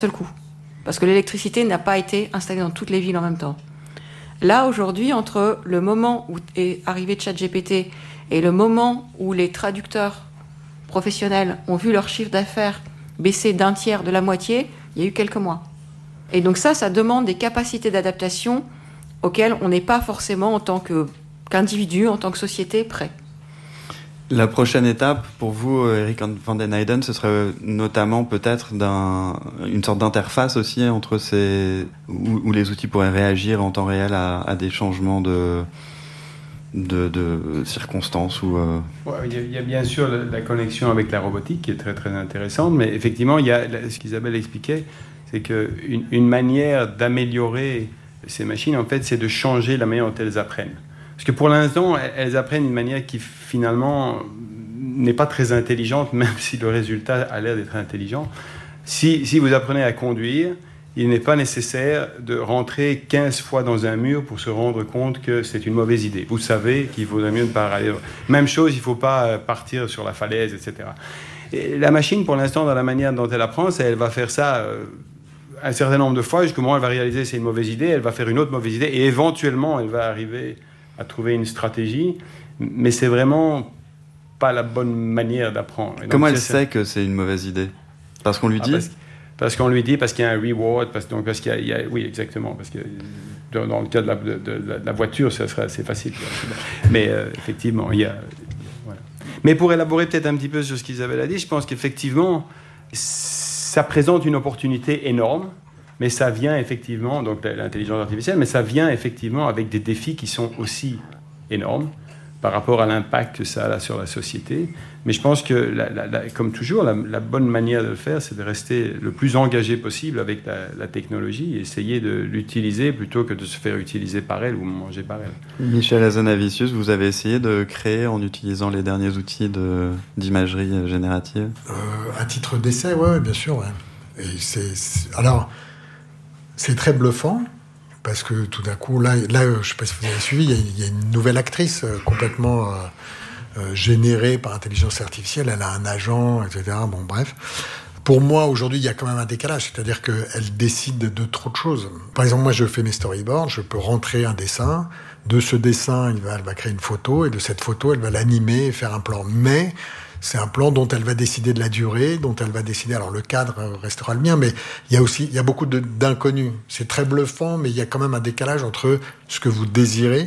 seul coup. Parce que l'électricité n'a pas été installée dans toutes les villes en même temps. Là, aujourd'hui, entre le moment où est arrivé ChatGPT et le moment où les traducteurs professionnels ont vu leur chiffre d'affaires baisser d'un tiers, de la moitié, il y a eu quelques mois. Et donc ça demande des capacités d'adaptation auxquelles on n'est pas forcément en tant qu'individu, en tant que société, prêt. La prochaine étape pour vous, Eric van den Heijden, ce serait notamment peut-être une sorte d'interface aussi entre où les outils pourraient réagir en temps réel à des changements de circonstances ou il y a bien sûr la connexion avec la robotique qui est très très intéressante, mais effectivement il y a ce qu'Isabelle expliquait, c'est qu'une manière d'améliorer ces machines en fait c'est de changer la manière dont elles apprennent. Parce que pour l'instant, elles apprennent d'une manière qui finalement n'est pas très intelligente, même si le résultat a l'air d'être intelligent. Si vous apprenez à conduire, il n'est pas nécessaire de rentrer 15 fois dans un mur pour se rendre compte que c'est une mauvaise idée. Vous savez qu'il vaudrait mieux ne pas aller. Même chose, il ne faut pas partir sur la falaise, etc. Et la machine, pour l'instant, dans la manière dont elle apprend, elle va faire ça un certain nombre de fois, jusqu'au moment où elle va réaliser que c'est une mauvaise idée, elle va faire une autre mauvaise idée, et éventuellement, elle va arriver à trouver une stratégie, mais c'est vraiment pas la bonne manière d'apprendre. Donc, comment elle sait que c'est une mauvaise idée? Parce qu'on lui dit parce qu'on lui dit, parce qu'il y a un reward, parce qu'il y a oui, exactement, parce que dans le cas de la voiture, ça serait assez facile. Mais effectivement, il y a... Voilà. Mais pour élaborer peut-être un petit peu sur ce qu'Isabelle a dit, je pense qu'effectivement, ça présente une opportunité énorme, mais ça vient effectivement, donc l'intelligence artificielle, mais ça vient effectivement avec des défis qui sont aussi énormes par rapport à l'impact que ça a sur la société. Mais je pense que, comme toujours, la bonne manière de le faire, c'est de rester le plus engagé possible avec la technologie et essayer de l'utiliser plutôt que de se faire utiliser par elle ou manger par elle. Michel Hazanavicius, vous avez essayé de créer en utilisant les derniers outils d'imagerie générative à titre d'essai, oui, bien sûr. Ouais. Et alors, c'est très bluffant. Parce que tout d'un coup, là, je ne sais pas si vous avez suivi, il y a une nouvelle actrice complètement générée par intelligence artificielle. Elle a un agent, etc. Bon, bref. Pour moi, aujourd'hui, il y a quand même un décalage. C'est-à-dire qu'elle décide de trop de choses. Par exemple, moi, je fais mes storyboards. Je peux rentrer un dessin. De ce dessin, elle va créer une photo. Et de cette photo, elle va l'animer et faire un plan. Mais c'est un plan dont elle va décider de la durée, dont elle va décider... Alors, le cadre restera le mien, mais il y a beaucoup d'inconnus. C'est très bluffant, mais il y a quand même un décalage entre ce que vous désirez,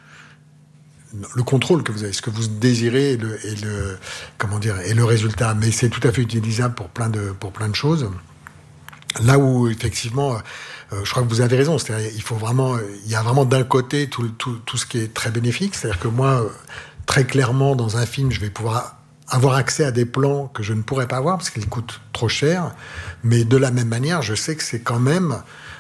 le contrôle que vous avez, ce que vous désirez et le résultat. Mais c'est tout à fait utilisable pour plein de choses. Là où, effectivement... je crois que vous avez raison. C'est-à-dire, il y a vraiment d'un côté tout ce qui est très bénéfique. C'est-à-dire que moi, très clairement, dans un film, je vais pouvoir avoir accès à des plans que je ne pourrais pas avoir parce qu'ils coûtent trop cher. Mais de la même manière, je sais que c'est quand même...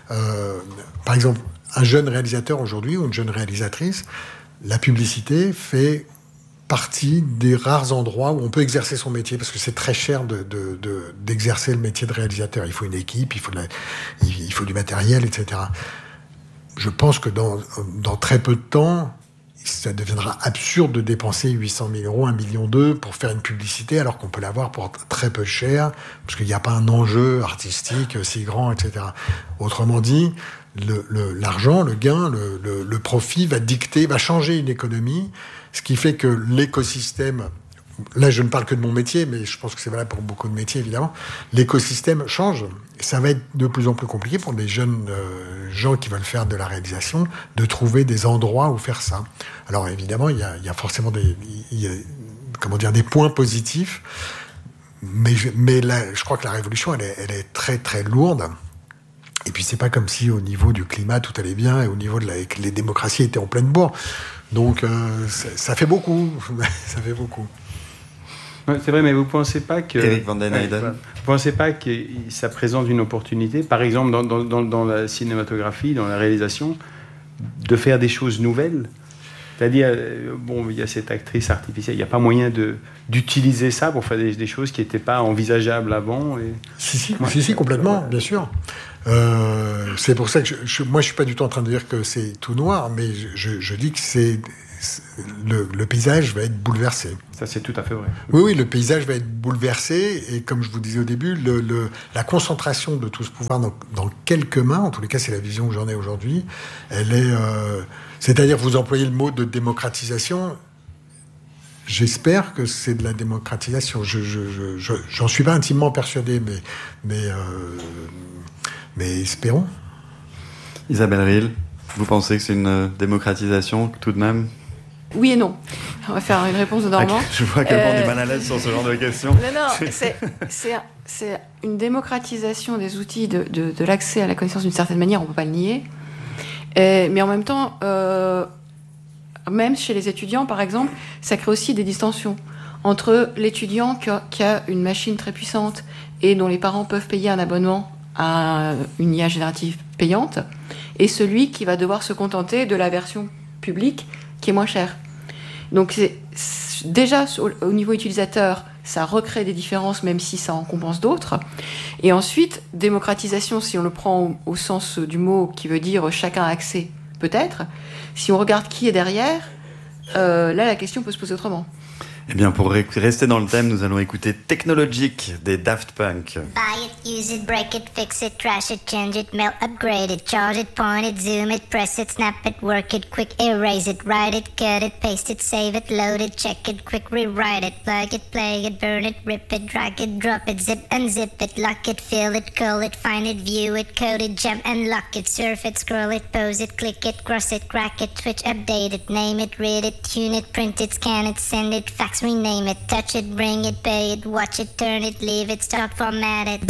par exemple, un jeune réalisateur aujourd'hui ou une jeune réalisatrice, la publicité fait partie des rares endroits où on peut exercer son métier, parce que c'est très cher d'exercer le métier de réalisateur. Il faut une équipe, il faut du matériel, etc. Je pense que dans très peu de temps, ça deviendra absurde de dépenser 800 000 euros, 1,2 million pour faire une publicité, alors qu'on peut l'avoir pour très peu cher, parce qu'il n'y a pas un enjeu artistique si grand, etc. Autrement dit, l'argent, le gain, le profit va changer une économie, ce qui fait que l'écosystème, là je ne parle que de mon métier, mais je pense que c'est valable pour beaucoup de métiers évidemment, l'écosystème change. Ça va être de plus en plus compliqué pour des jeunes gens qui veulent faire de la réalisation de trouver des endroits où faire ça. Alors évidemment, il y a forcément des points positifs, mais là, je crois que la révolution, elle est très très lourde. Et puis c'est pas comme si au niveau du climat tout allait bien et au niveau que les démocraties étaient en pleine bourre. Donc ça fait beaucoup, ça fait beaucoup. C'est vrai, mais vous ne pensez pas que... Eric van den Heijden. Vous ne pensez pas que ça présente une opportunité, par exemple dans la cinématographie, dans la réalisation, de faire des choses nouvelles? C'est-à-dire, il y a cette actrice artificielle, il n'y a pas moyen d'utiliser ça pour faire des choses qui n'étaient pas envisageables avant Si, complètement, bien sûr. C'est pour ça que moi, je ne suis pas du tout en train de dire que c'est tout noir, mais je dis que le paysage va être bouleversé. Ça, c'est tout à fait vrai. Oui, le paysage va être bouleversé, et comme je vous disais au début, la concentration de tout ce pouvoir dans quelques mains, en tous les cas, c'est la vision que j'en ai aujourd'hui, elle est... c'est-à-dire, vous employez le mot de démocratisation, j'espère que c'est de la démocratisation. J'en suis pas intimement persuadé, mais espérons. Isabelle Riehl, vous pensez que c'est une démocratisation tout de même ? Oui et non. On va faire une réponse de Normand. Je vois qu'elle prend du mal à l'aise sur ce genre de questions. Non, c'est une démocratisation des outils de l'accès à la connaissance d'une certaine manière, on ne peut pas le nier. Mais en même temps, même chez les étudiants, par exemple, ça crée aussi des distensions entre l'étudiant qui a une machine très puissante et dont les parents peuvent payer un abonnement à une IA générative payante, et celui qui va devoir se contenter de la version publique qui est moins chère. Donc déjà au niveau utilisateur, ça recrée des différences, même si ça en compense d'autres. Et ensuite, démocratisation, si on le prend au sens du mot qui veut dire chacun a accès, peut-être. Si on regarde qui est derrière, là la question peut se poser autrement. Eh bien, pour rester dans le thème, nous allons écouter Technologic des Daft Punk. Buy it, use it, break it, fix it, trash it, change it, melt, upgrade it, charge it, point it, zoom it, press it, snap it, work it, quick erase it, write it, cut it, paste it, save it, load it, check it, quick rewrite it, plug it, play it, burn it, rip it, drag it, drop it, zip unzip it, lock it, fill it, curl it, find it, view it, code it, jump and lock it, surf it, scroll it, pose it, click it, cross it, crack it, switch, update it, name it, read it, tune it, print it, scan it, send it, fax, rename it, touch it, bring it, pay it, watch it, turn it, leave it, stop, format it.